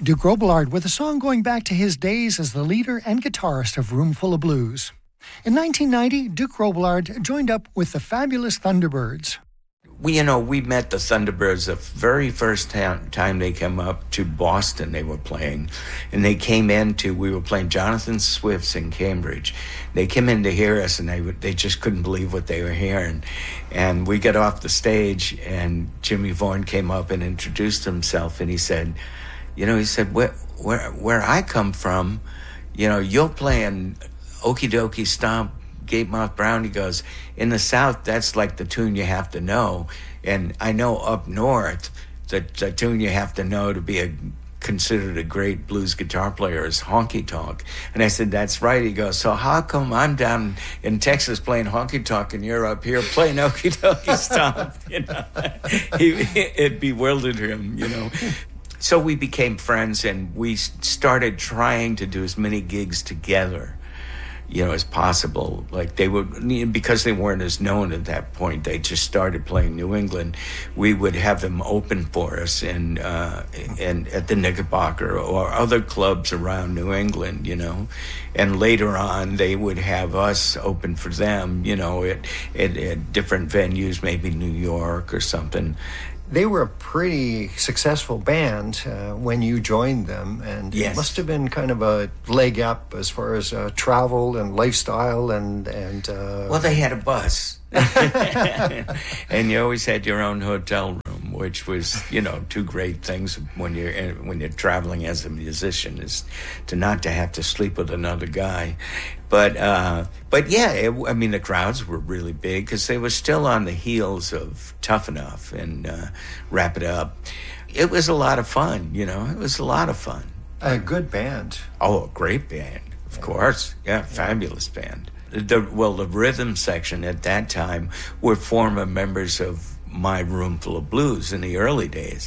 Duke Robillard with a song going back to his days as the leader and guitarist of Roomful of Blues. In 1990, Duke Robillard joined up with the Fabulous Thunderbirds. We met the Thunderbirds the very first time they came up to Boston. They were playing, and they came we were playing Jonathan Swift's in Cambridge. They came in to hear us, and they just couldn't believe what they were hearing. And we got off the stage, and Jimmy Vaughan came up and introduced himself, and he said, where I come from, you're playing Okie Dokie Stomp, Gatemouth Brown. He goes, in the South, that's like the tune you have to know. And I know up north, the tune you have to know to be considered a great blues guitar player is Honky Tonk. And I said, that's right. He goes, so how come I'm down in Texas playing Honky Tonk and you're up here playing Okie Dokie Stomp? It bewildered him, So we became friends, and we started trying to do as many gigs together, as possible. Like because they weren't as known at that point, they just started playing New England. We would have them open for us and at the Knickerbocker or other clubs around New England, And later on, they would have us open for them, at different venues, maybe New York or something. They were a pretty successful band when you joined them, and yes. It must have been kind of a leg up as far as travel and lifestyle and Well, they had a bus, and you always had your own hotel room, which was, two great things when you're traveling as a musician, is to not to have to sleep with another guy. But yeah, the crowds were really big because they were still on the heels of Tough Enough and Wrap It Up. It was a lot of fun, It was a lot of fun. A good band. Oh, a great band, of course. Yeah, fabulous band. The rhythm section at that time were former members of my Roomful of Blues in the early days,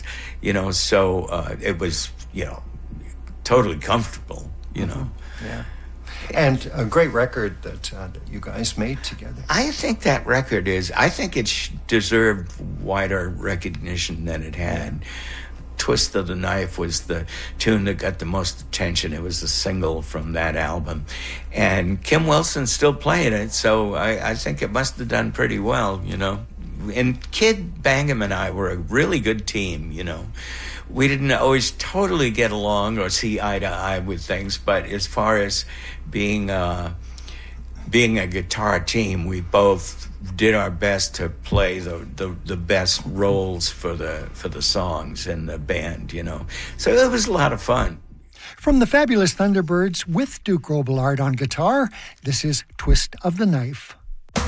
So it was, totally comfortable, Yeah. And a great record that you guys made together. I think that record it deserved wider recognition than it had. Yeah. Twist of the Knife was the tune that got the most attention. It was the single from that album. And Kim Wilson's still playing it, so I think it must have done pretty well, And Kid Bangham and I were a really good team, We didn't always totally get along or see eye to eye with things, but as far as being a guitar team, we both did our best to play the best roles for the songs in the band, So it was a lot of fun. From the Fabulous Thunderbirds with Duke Robillard on guitar, this is Twist of the Knife.